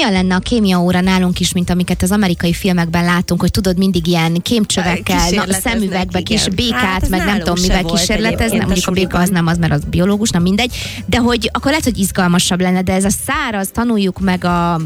olyan lenne a kémia óra nálunk is, mint amiket az amerikai filmekben látunk, hogy tudod, mindig ilyen kémcsövekkel, szemüvegbe kis békát, meg nem tudom mivel kísérleteznek, mondjuk a béka az nem az, mert az biológus, nem mindegy, de hogy akkor lehet, hogy izgalmasabb lenne, de ez a száraz, tanuljuk meg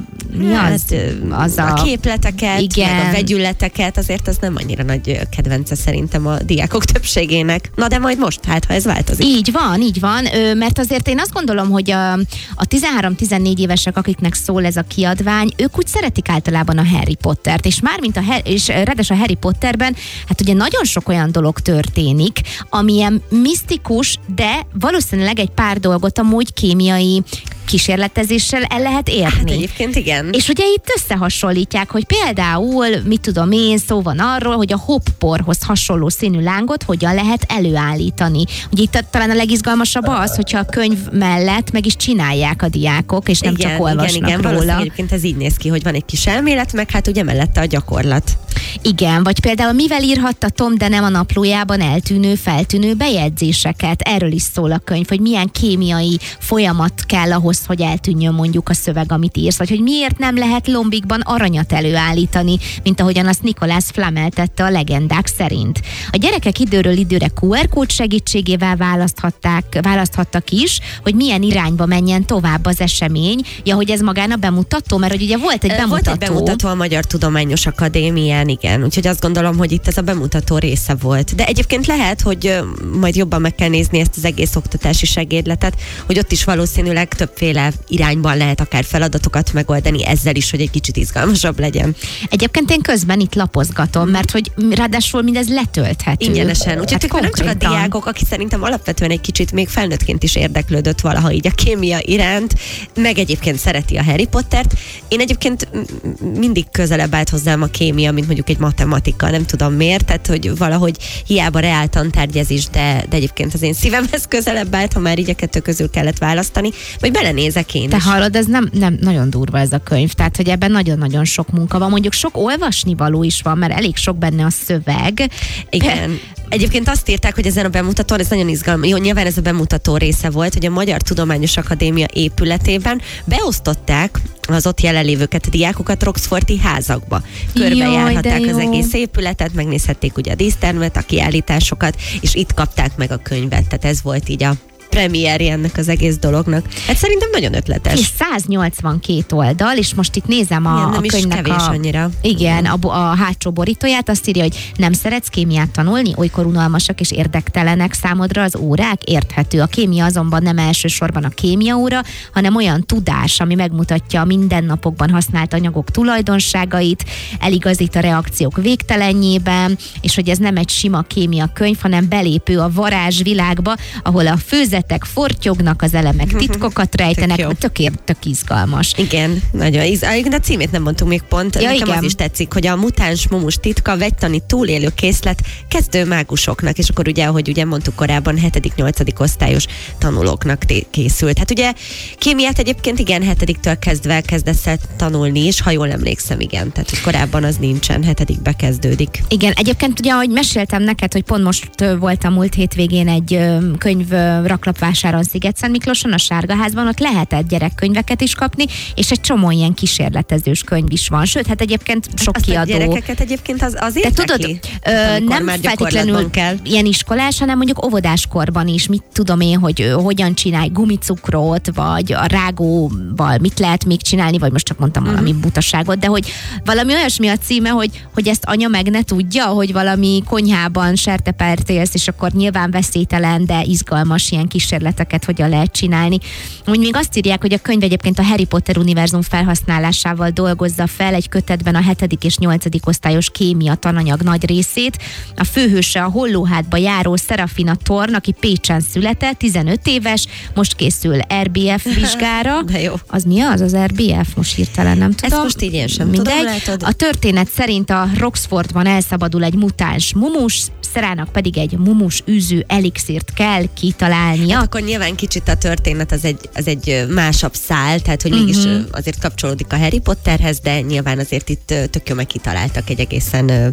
a képleteket, igen, meg a vegyületeket, azért az nem annyira nagy kedvence szerintem a diákok többségének. Na de majd most, ha ez változik. Így van, mert azért én azt gondolom, hogy a 13-14 évesek, akiknek szól ez a kiadvány, ők úgy szeretik általában a Harry Pottert, és és ráadásul a Harry Potterben, hát ugye nagyon sok olyan dolog történik, ami ilyen misztikus, de valószínűleg egy pár dolgot amúgy kémiai kísérletezéssel el lehet érni. Hát egyébként igen. És ugye itt összehasonlítják, hogy például, mit tudom én, szó van arról, hogy a hopporhoz hasonló színű lángot hogyan lehet előállítani. Ugye itt talán a legizgalmasabb az, hogyha a könyv mellett meg is csinálják a diákok, és nem csak olvasnak róla. Valószínűleg egyébként ez így néz ki, hogy van egy kis elmélet, meg hát ugye mellette a gyakorlat. Igen, vagy például mivel írhatta Tom, de nem a naplójában feltűnő bejegyzéseket. Erről is szól a könyv, hogy milyen kémiai folyamat kell ahhoz, hogy eltűnjön mondjuk a szöveg, amit írsz, vagy hogy miért nem lehet lombikban aranyat előállítani, mint ahogyan azt Nicholas Flamel tette a legendák szerint. A gyerekek időről időre QR kód segítségével választhattak is, hogy milyen irányba menjen tovább az esemény. Ja, hogy ez magán a bemutató, mert hogy ugye volt egy bemutató. Volt egy bemutató a Magyar Tudományos Akadémián, igen. Úgyhogy azt gondolom, hogy itt ez a bemutató része volt. De egyébként lehet, hogy majd jobban meg kell nézni ezt az egész oktatási segédletet, hogy ott is valószínűleg többféle irányban lehet akár feladatokat megoldani ezzel is, hogy egy kicsit izgalmasabb legyen. Egyébként én közben itt lapozgatom, mert hogy ráadásul mindez letölthető. Ingyenesen. Úgyhogy hát nem csak a diákok, aki szerintem alapvetően egy kicsit még felnőttként is érdeklődött valaha így a kémia iránt, meg egyébként szereti a Harry Pottert. Én egyébként mindig közelebb állt hozzám a kémia, mint mondjuk egy matematika, nem tudom miért, tehát hogy valahogy hiába reál tantárgy ez is, de egyébként az én szívemhez közelebb állt, ha már így a kettő közül kellett választani, vagy belenézek én Te is. hallod, ez nem nagyon durva ez a könyv, tehát hogy ebben nagyon-nagyon sok munka van, mondjuk sok olvasnivaló is van, mert elég sok benne a szöveg. Igen. Egyébként azt írták, hogy ezen a bemutatón, ez nagyon izgalmas, jó, nyilván ez a bemutató része volt, hogy a Magyar Tudományos Akadémia épületében beosztották az ott jelenlévőket, a diákokat Roxforti házakba. Körbejárhatták az egész épületet, megnézhették ugye a dísztermet, a kiállításokat, és itt kapták meg a könyvet, tehát ez volt így a premierje ennek az egész dolognak. Hát szerintem nagyon ötletes. És 182 oldal, és most itt nézem a könyvnek annyira. Igen, a hátsó borítóját, azt írja, hogy nem szeretsz kémiát tanulni, olykor unalmasak és érdektelenek számodra az órák, érthető. A kémia azonban nem elsősorban a kémiaóra, hanem olyan tudás, ami megmutatja a mindennapokban használt anyagok tulajdonságait, eligazít a reakciók végtelenjében, és hogy ez nem egy sima kémia könyv, hanem belépő a varázsvilágba, ahol a főzetek fortyognak, az elemek titkokat rejtenek, tök izgalmas. Igen, nagyon izgalmas. De a címét nem mondtunk még pont. Ja, nekem igen. Az is tetszik, hogy a mutáns mumus titka vegytani túlélő készlet kezdő mágusoknak, és akkor ugye, ahogy ugye mondtuk korábban, 7.-8. osztályos tanulóknak készült. Hát ugye kémiát egyébként igen, 7-től kezdve kezdesz el tanulni is, ha jól emlékszem, igen. Tehát hogy korábban az nincsen, 7-be kezdődik. Igen, egyébként ugye, ahogy meséltem neked, hogy pont most voltam múlt hétvégén egy könyv raklapvásáron Sziget-Szentmiklóson, a Sárgaházban, ott lehetett gyerekkönyveket is kapni, és egy csomó ilyen kísérletezős könyv is van. Sőt, hát egyébként sok azt kiadó. A gyerekeket egyébként az de tudod, nem feltétlenül kell ilyen iskolás, hanem mondjuk óvodáskorban is, mit tudom én, hogy hogyan csinálj gumicukrot, vagy a rágóval mit lehet még csinálni, vagy most csak mondtam valami butaságot, de hogy valami olyasmi a címe, hogy ezt anya meg ne tudja, hogy valami konyhában sertepert élsz, és akkor nyilván veszélytelen, de izgalmas ilyen kísérleteket hogyan lehet csinálni. Úgy még azt írják, hogy a könyv egyébként a Harry Potter univerzum felhasználásával dolgozza fel egy kötetben a 7. és 8. osztályos kémia tananyag nagy részét. A főhőse a Hollóhátba járó Serafina Thorne, aki Pécsen született, 15 éves, most készül RBF vizsgára. De jó. Az mi az RBF? Most hirtelen nem tudom. Ezt most így én sem mindegy. tudom, látod. A történet szerint a Roxfordban elszabadul egy mutáns mumus, Szerának pedig egy mumus űző elixírt kell kitalálnia. Hát akkor nyilván kicsit a történet az egy másabb szál, tehát hogy mégis azért kapcsolódik a Harry Potterhez, de nyilván azért itt tök jó meg kitaláltak egy egészen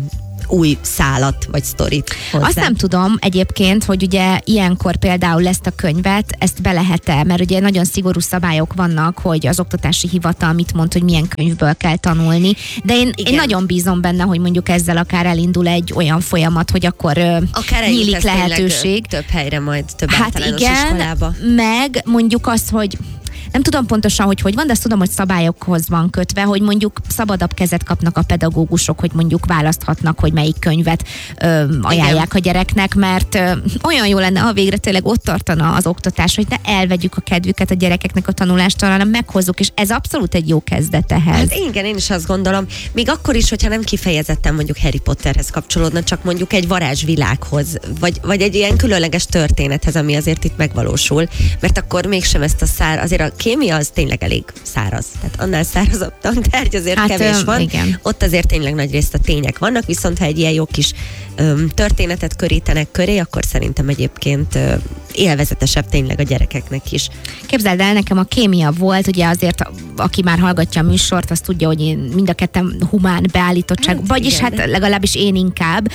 új szálat vagy sztorit hozzá. Azt nem tudom egyébként, hogy ugye ilyenkor például ezt a könyvet, ezt be lehet-e, mert ugye nagyon szigorú szabályok vannak, hogy az oktatási hivatal mit mond, hogy milyen könyvből kell tanulni, de én nagyon bízom benne, hogy mondjuk ezzel akár elindul egy olyan folyamat, hogy akkor akár nyílik lehetőség. Több helyre majd, több általános iskolába. Meg mondjuk azt, hogy nem tudom pontosan, hogy van, de azt tudom, hogy szabályokhoz van kötve, hogy mondjuk szabadabb kezet kapnak a pedagógusok, hogy mondjuk választhatnak, hogy melyik könyvet ajánlják a gyereknek, mert olyan jó lenne, ha végre tényleg ott tartana az oktatás, hogy ne elvegyük a kedvüket a gyerekeknek a tanulástól, hanem meghozzuk, és ez abszolút egy jó kezdet ehhez. Hát igen, én is azt gondolom, még akkor is, hogyha nem kifejezetten mondjuk Harry Potterhez kapcsolódna, csak mondjuk egy varázsvilághoz, vagy egy ilyen különleges történethez, ami azért itt megvalósul, mert akkor mégsem ezt a azért a kémia az tényleg elég száraz. Tehát annál szárazabb tantárgy azért kevés van. Igen. Ott azért tényleg nagy részt a tények vannak, viszont ha egy ilyen jó kis történetet körítenek köré, akkor szerintem egyébként élvezetesebb tényleg a gyerekeknek is. Képzeld el, nekem a kémia volt, ugye azért, aki már hallgatja a műsort, azt tudja, hogy én mind a ketten humán beállítottság, vagyis hát legalábbis én inkább.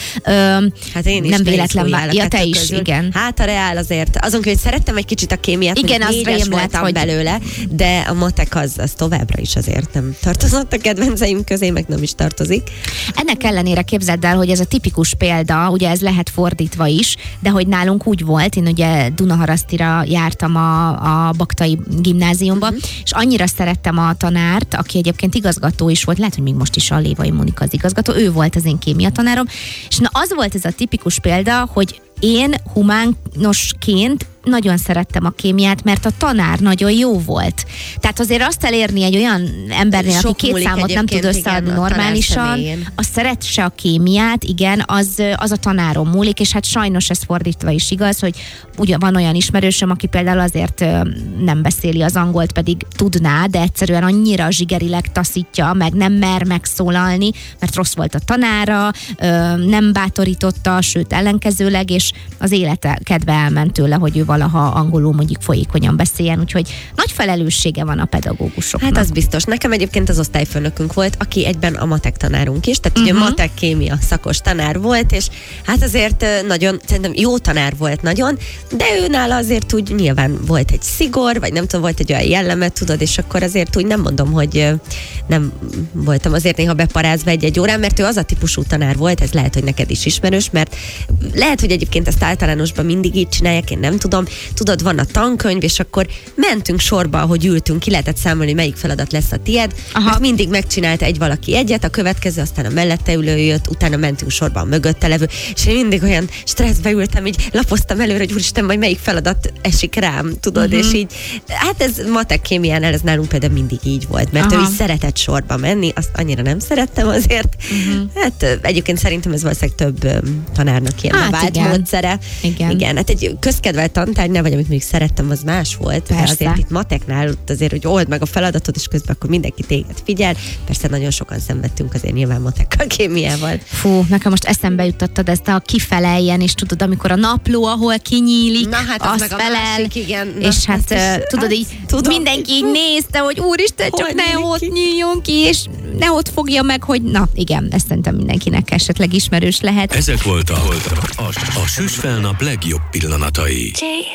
Hát én is. Nem véletlen ja, te is, közül. igen. Hát a reál azért, azon hogy szerettem egy kicsit a kémiát, igen, az négyes voltam hogy belőle, de a matek az továbbra is azért nem tartozott a kedvenceim közé, meg nem is tartozik. Ennek ellenére képzeld el, hogy ez a tipikus példa, ugye ez lehet fordítva is, de hogy nálunk úgy volt, én ugye Dunaharasztira jártam a Baktai gimnáziumba, és annyira szerettem a tanárt, aki egyébként igazgató is volt, lehet, hogy még most is a Lévai Monika az igazgató, ő volt az én kémia tanárom, és na az volt ez a tipikus példa, hogy én humánosként nagyon szerettem a kémiát, mert a tanár nagyon jó volt. Tehát azért azt elérni egy olyan embernél, aki két számot nem tud összeadni normálisan, az szeretse a kémiát, igen, az a tanáron múlik, és hát sajnos ez fordítva is igaz, hogy ugye van olyan ismerősöm, aki például azért nem beszéli az angolt, pedig tudná, de egyszerűen annyira zsigerileg taszítja, meg nem mer megszólalni, mert rossz volt a tanára, nem bátorította, sőt ellenkezőleg, és az élete kedve elment tőle, hogy ő valaha angolul mondjuk folyékonyan beszéljen, úgyhogy nagy felelőssége van a pedagógusoknak. Hát az biztos. Nekem egyébként az osztályfőnökünk volt, aki egyben a matek tanárunk is, tehát ugye matek kémia szakos tanár volt, és hát azért nagyon, szerintem jó tanár volt nagyon, de őnála azért úgy nyilván volt egy szigor, vagy nem tudom, volt egy olyan jelleme, tudod, és akkor azért úgy nem mondom, hogy nem voltam azért néha beparázva egy órán, mert ő az a típusú tanár volt, ez lehet, hogy neked is ismerős, mert lehet, hogy egyébként ezt általánosban mindig így csinálják, én nem tudom. Tudod, van a tankönyv, és akkor mentünk sorba, ahogy ültünk, ki lehetett számolni, melyik feladat lesz a tied. Mert mindig megcsinálta egy valaki egyet, a következő, aztán a mellette ülő jött, utána mentünk sorba a mögötte levő, és én mindig olyan stresszbe ültem, így lapoztam előre, hogy úristen, majd melyik feladat esik rám, tudod, és így, hát ez matek kémiánál, ez nálunk például mindig így volt, mert ő is szeretett sorba menni, azt annyira nem szerettem azért. Hát egyébként szerintem ez valószínűleg több tanárnak ilyen bevált módszere. Igen, hát egy közkedvelt tantárgynál, vagy amit még szerettem, az más volt. De azért itt mateknál azért, hogy old meg a feladatot, és közben akkor mindenki téged figyel. Persze nagyon sokan szenvedtünk azért nyilván matekkal, kémiával. Fú, nekem most eszembe jutottad ezt a kifeleljen, és tudod, amikor a napló, ahol kinyílik, na, hát az meg felel, a másik, igen. Na, és hát tudod, így mindenki így nézte, hogy úristen, csak ne ott nyíljon ki, és ne ott fogja meg, hogy na, igen, ezt szerintem mindenkinek esetleg ismerős lehet. Ezek voltak a Süsfelnap legjobb pillanatai.